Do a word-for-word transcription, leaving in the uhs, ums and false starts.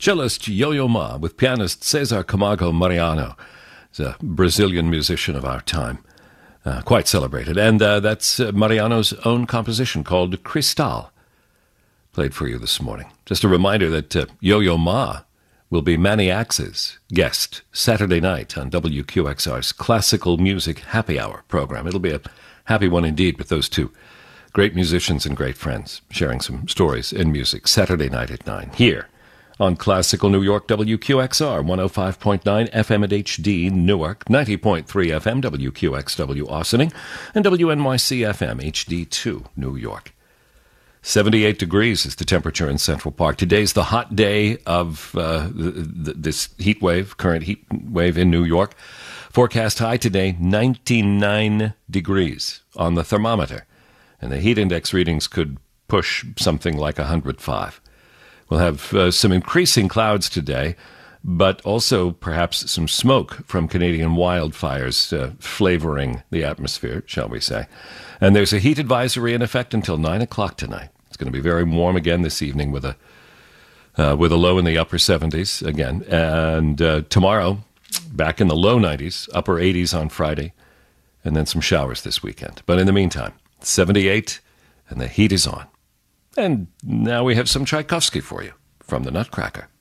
Cellist Yo-Yo Ma with pianist Cesar Camargo Mariano. He's a Brazilian musician of our time, uh, quite celebrated. And uh, that's uh, Mariano's own composition called Cristal, played for you this morning. Just a reminder that uh, Yo-Yo Ma will be Manny Axe's guest Saturday night on W Q X R's Classical Music Happy Hour program. It'll be a happy one indeed with those two great musicians and great friends sharing some stories in music Saturday night at nine here on Classical New York, W Q X R, one oh five point nine F M at H D Newark, ninety point three F M, W Q X W Austining, and W N Y C F M, H D two, New York. seventy-eight degrees is the temperature in Central Park. Today's the hot day of uh, the, the, this heat wave, current heat wave in New York. Forecast high today, ninety-nine degrees on the thermometer. And the heat index readings could push something like one hundred five. We'll have uh, some increasing clouds today, but also perhaps some smoke from Canadian wildfires uh, flavoring the atmosphere, shall we say. And there's a heat advisory in effect until nine o'clock tonight. It's going to be very warm again this evening with a uh, with a low in the upper seventies again. And uh, tomorrow, back in the low nineties, upper eighties on Friday, and then some showers this weekend. But in the meantime, seventy-eight, and the heat is on. And now we have some Tchaikovsky for you from the Nutcracker.